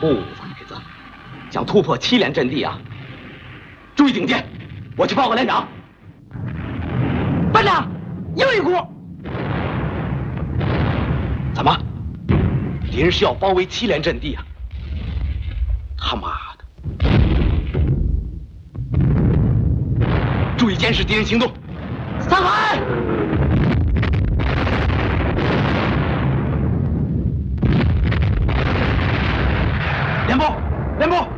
兔崽子，想突破7连阵地啊！注意警戒，我去报告连长。 班长，又一股。 怎么？敌人是要包围7连阵地啊！他妈的！注意监视敌人行动。 散开！ 连部，连部，